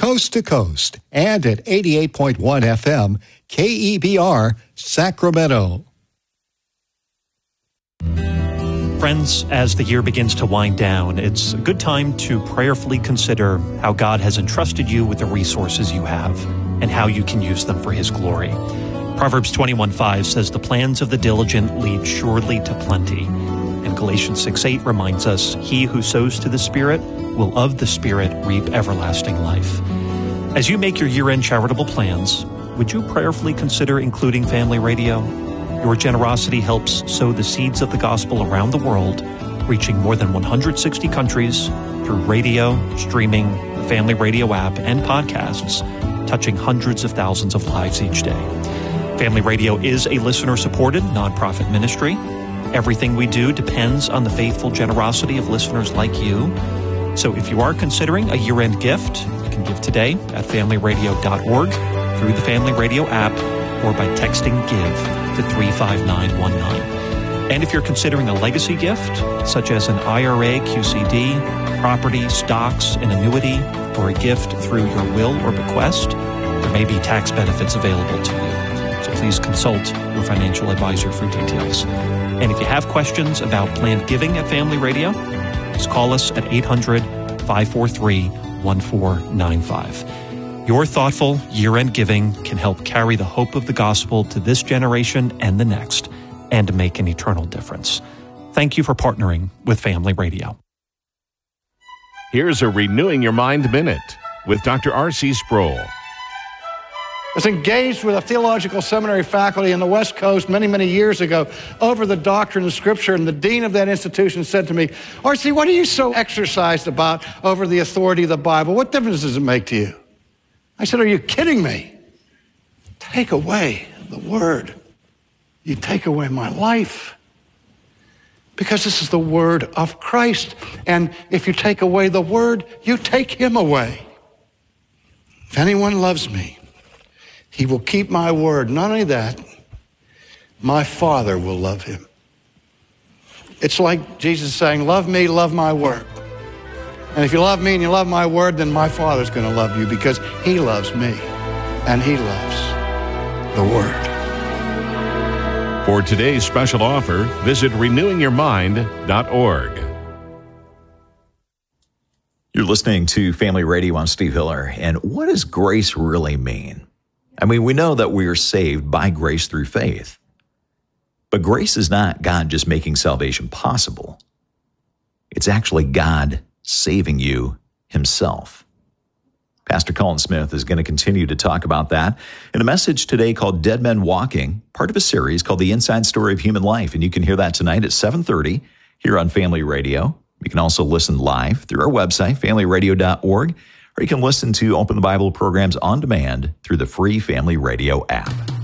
coast to coast, and at 88.1 FM, KEBR, Sacramento. Friends, as the year begins to wind down, it's a good time to prayerfully consider how God has entrusted you with the resources you have and how you can use them for His glory. Proverbs 21:5 says, "The plans of the diligent lead surely to plenty." And Galatians 6:8 reminds us, "He who sows to the Spirit will of the Spirit reap everlasting life." As you make your year-end charitable plans, would you prayerfully consider including Family Radio? Your generosity helps sow the seeds of the gospel around the world, reaching more than 160 countries through radio, streaming, the Family Radio app, and podcasts, touching hundreds of thousands of lives each day. Family Radio is a listener-supported nonprofit ministry. Everything we do depends on the faithful generosity of listeners like you. So if you are considering a year-end gift, you can give today at familyradio.org, through the Family Radio app, or by texting GIVE to 35919. And if you're considering a legacy gift, such as an IRA, QCD, property, stocks, an annuity, or a gift through your will or bequest, there may be tax benefits available to you. So please consult your financial advisor for details. And if you have questions about planned giving at Family Radio, just call us at 800-543-1495. Your thoughtful year-end giving can help carry the hope of the gospel to this generation and the next, and to make an eternal difference. Thank you for partnering with Family Radio. Here's a Renewing Your Mind Minute with Dr. R.C. Sproul. I was engaged with a theological seminary faculty in the West Coast many years ago over the doctrine of Scripture, and the dean of that institution said to me, "R.C., what are you so exercised about over the authority of the Bible? What difference does it make to you?" I said, "Are you kidding me? Take away the Word. You take away my life. Because this is the Word of Christ. And if you take away the Word, you take Him away. If anyone loves me, he will keep my word. Not only that, my Father will love him." It's like Jesus saying, "Love me, love my word. And if you love me and you love my word, then my Father's going to love you, because He loves me and He loves the Word." For today's special offer, visit renewingyourmind.org. You're listening to Family Radio. I'm Steve Hiller. And what does grace really mean? I mean, we know that we are saved by grace through faith. But grace is not God just making salvation possible. It's actually God saving you Himself. Pastor Colin Smith is going to continue to talk about that in a message today called Dead Men Walking, part of a series called The Inside Story of Human Life. And you can hear that tonight at 7:30 here on Family Radio. You can also listen live through our website, familyradio.org, or you can listen to Open the Bible programs on demand through the free Family Radio app.